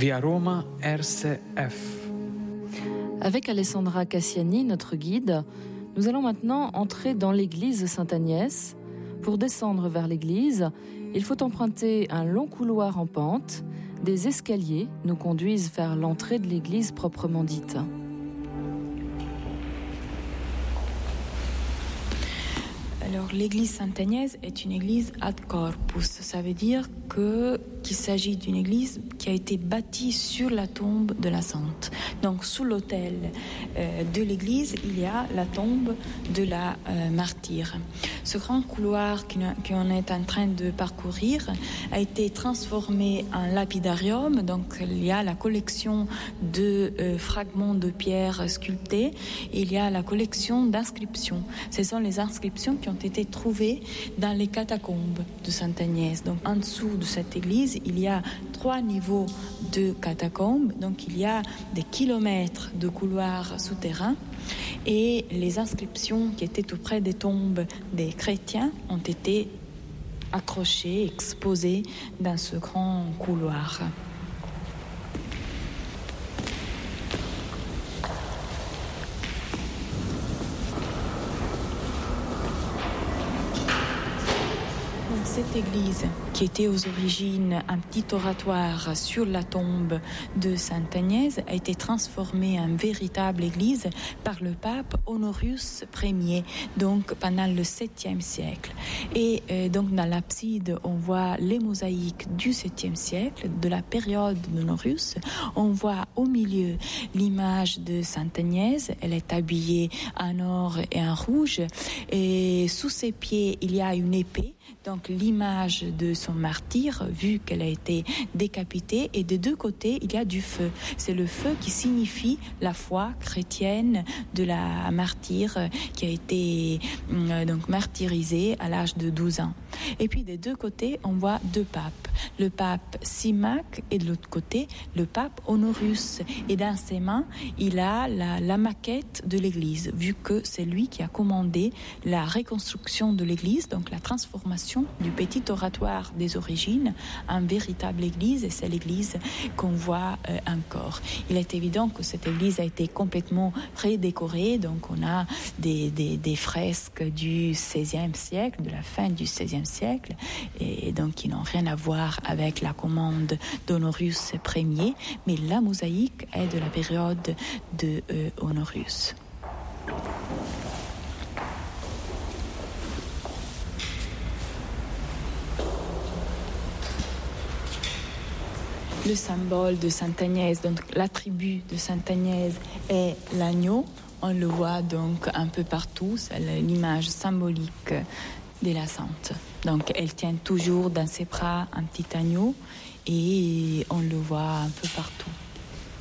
via Roma RCF. Avec Alessandra Cassiani, notre guide, nous allons maintenant entrer dans l'église Sainte-Agnès. Pour descendre vers l'église, il faut emprunter un long couloir en pente. Des escaliers nous conduisent vers l'entrée de l'église proprement dite. Alors, l'église Sainte-Agnès est une église ad corpus. Ça veut dire qu'il s'agit d'une église qui a été bâtie sur la tombe de la sainte. Donc, sous l'autel de l'église, il y a la tombe de la martyre. Ce grand couloir qu'on est en train de parcourir a été transformé en lapidarium. Donc, il y a la collection de fragments de pierre sculptés et il y a la collection d'inscriptions. Ce sont les inscriptions qui ont été trouvées dans les catacombes de Sainte-Agnès. Donc, en dessous de cette église, il y a 3 niveaux de catacombes. Donc, il y a des kilomètres de couloirs souterrains. Et les inscriptions qui étaient tout près des tombes des chrétiens ont été accrochées, exposées dans ce grand couloir. Cette église, qui était aux origines un petit oratoire sur la tombe de Sainte-Agnès, a été transformée en véritable église par le pape Honorius Ier, donc pendant le 7e siècle. Et donc dans l'abside, on voit les mosaïques du 7e siècle, de la période d'Honorius. On voit au milieu l'image de Sainte-Agnès, elle est habillée en or et en rouge, et sous ses pieds, il y a une épée, donc l'image de son martyr, vu qu'elle a été décapitée, et des deux côtés, il y a du feu. C'est le feu qui signifie la foi chrétienne de la martyre qui a été donc martyrisée à l'âge de 12 ans. Et puis des deux côtés, on voit 2 papes. Le pape Symmach et de l'autre côté, le pape Honorius. Et dans ses mains, il a la maquette de l'église, vu que c'est lui qui a commandé la reconstruction de l'église, donc la transformation du petit oratoire des origines en véritable église, et c'est l'église qu'on voit encore. Il est évident que cette église a été complètement redécorée, donc on a des fresques du XVIe siècle, de la fin du XVIe siècle, et donc qui n'ont rien à voir avec la commande d'Honorius Ier, mais la mosaïque est de la période de Honorius. Le symbole de Sainte-Agnès, donc l'attribut de Sainte-Agnès est l'agneau. On le voit donc un peu partout, c'est l'image symbolique de la sainte. Donc elle tient toujours dans ses bras un petit agneau et on le voit un peu partout.